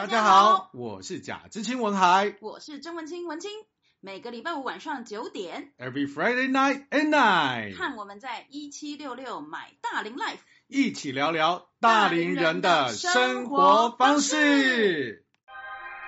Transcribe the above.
大家好，我是贾知青文海， 我是曾文清文清。每个礼拜五晚上9点 ，Every Friday night at night， 看我们在1766买大龄 Life， 一起聊聊大龄人的生活方式。